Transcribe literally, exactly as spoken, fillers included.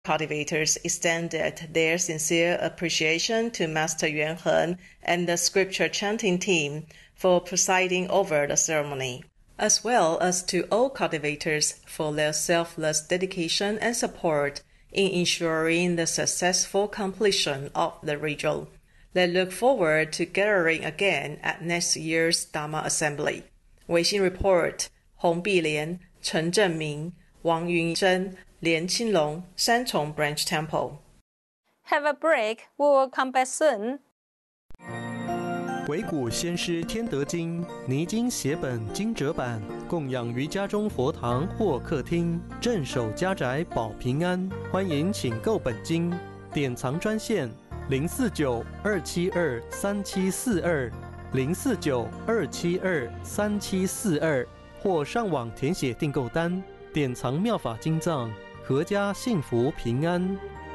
cultivators extended their sincere appreciation to Master Yuan Heng and the scripture chanting team for presiding over the ceremony, as well as to all cultivators for their selfless dedication and support in ensuring the successful completion of the ritual. They look forward to gathering again at next year's Dharma Assembly. 微信 report 洪碧莲、陈正明、王云珍、连青龙、三重 Branch Temple. Have a break. We will come back soon. 惟古先师天德经泥经写本经折版，供养于家中佛堂或客厅，镇守家宅保平安。欢迎请购本经，典藏专线零四九二七二三七四二零四九二七二三七四二，或上网填写订购单，典藏妙法经藏，阖家幸福平安。